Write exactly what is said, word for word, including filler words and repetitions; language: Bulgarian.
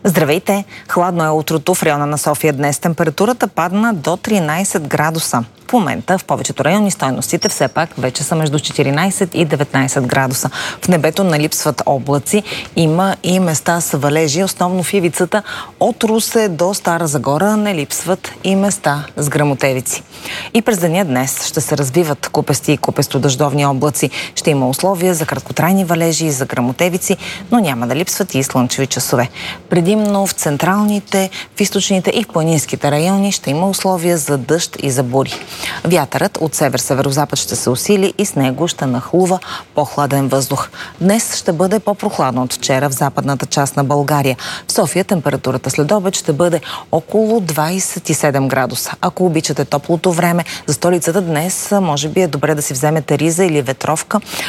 Здравейте! Хладно е утрото в района на София днес. Температурата падна до тринайсет градуса. В момента в повечето райони стойностите все пак вече са между четиринайсет и деветнайсет градуса. В небето налипсват облаци. Има и места с валежи, основно в ивицата от Русе до Стара Загора не липсват и места с гръмотевици. И през деня днес ще се развиват купести и купесто-дъждовни облаци. Ще има условия за краткотрайни валежи и за гръмотевици, но няма да липсват и слънчеви часове. Предимно в централните, в източните и в планинските райони ще има условия за дъжд и за бури. Вятърът от север-северозапад ще се усили и с него ще нахлува по-хладен въздух. Днес ще бъде по-прохладно от вчера в западната част на България. В София температурата след обед ще бъде около двайсет и седем градуса. Ако обичате топлото време, за столицата днес може би е добре да си вземете риза или ветровка.